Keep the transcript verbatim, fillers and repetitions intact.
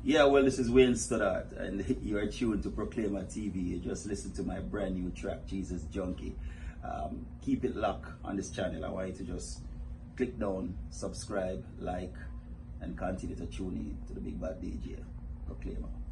Yeah, well, this is Wayne Stoddart, and you are tuned to Proclaimer T V. You just listened to my brand new track, Jesus Junkie. Um, keep it locked on this channel. I want you to just click down, subscribe, like, and continue to tune in to the Big Bad D J, Proclaimer.